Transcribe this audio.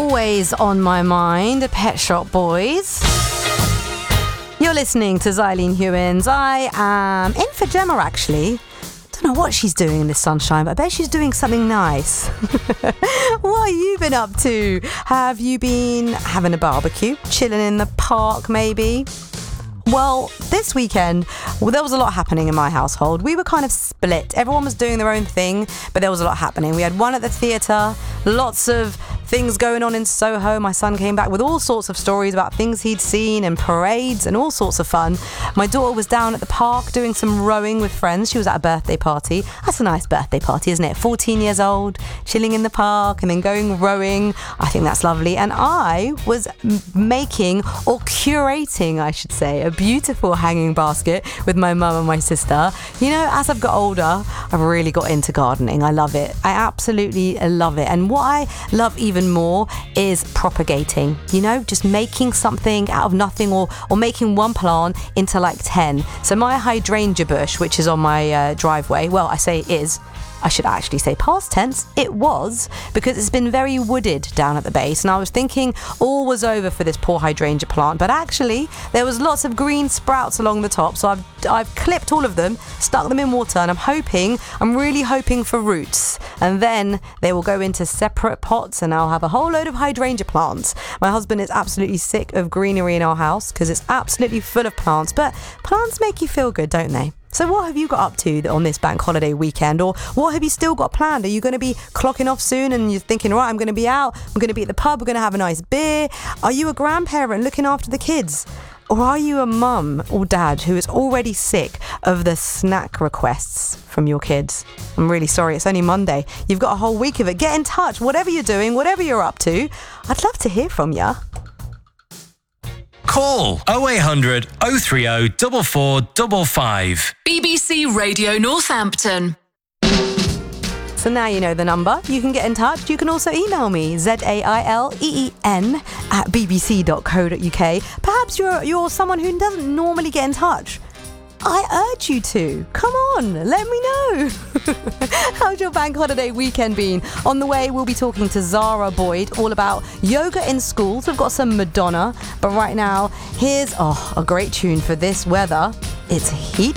always on my mind, Pet Shop Boys. You're listening to Xylene Hewins. I am in for Gemma, actually. Don't know what she's doing in this sunshine, but I bet she's doing something nice. What have you been up to? Have you been having a barbecue? Chilling in the park, maybe? Well, this weekend, there was a lot happening in my household. We were kind of split. Everyone was doing their own thing, but there was a lot happening. We had one at the theatre, lots of things going on in Soho. My son came back with all sorts of stories about things he'd seen and parades and all sorts of fun. My daughter was down at the park doing some rowing with friends. She was at a birthday party. That's a nice birthday party, isn't it? 14 years old, chilling in the park and then going rowing. I think that's lovely. And I was making, or curating, I should say, a beautiful hanging basket with my mum and my sister. You know, as I've got older, I've really got into gardening. I love it. I absolutely love it. And what I love even more is propagating, you know, just making something out of nothing, or making one plant into like 10. So my hydrangea bush, which is on my driveway, well, I say is, I should actually say past tense, it was, because it's been very wooded down at the base, and I was thinking all was over for this poor hydrangea plant, but actually there was lots of green sprouts along the top, so I've clipped all of them, stuck them in water, and I'm really hoping for roots, and then they will go into separate pots and I'll have a whole load of hydrangea plants. My husband is absolutely sick of greenery in our house because it's absolutely full of plants, but plants make you feel good, don't they? So what have you got up to on this bank holiday weekend, or what have you still got planned? Are you going to be clocking off soon and you're thinking, right, I'm going to be out, I'm going to be at the pub, we're going to have a nice beer? Are you a grandparent looking after the kids? Or are you a mum or dad who is already sick of the snack requests from your kids? I'm really sorry, it's only Monday. You've got a whole week of it. Get in touch, whatever you're doing, whatever you're up to. I'd love to hear from you. Call 0800 030 4455. BBC Radio Northampton. So now you know the number. You can get in touch. You can also email me, zaileen@bbc.co.uk. Perhaps you're someone who doesn't normally get in touch. I urge you to. Come on, let me know. How's your bank holiday weekend been? On the way, we'll be talking to Zara Boyd all about yoga in schools. We've got some Madonna. But right now, here's a great tune for this weather. It's Heat